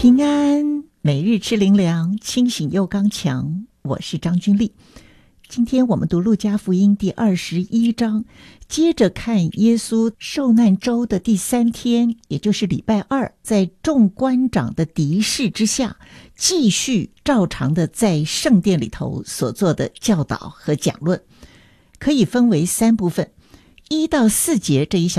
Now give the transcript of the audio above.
平安，每日吃灵粮，清醒又刚强。我是张君丽。今天我们读路加福音第21章，接着看耶稣受难周的第3天，也就是礼拜2，在众官长的敌视之下，继续照常的在圣殿里头所做的教导和讲论。可以分为3部分，1到4节这一小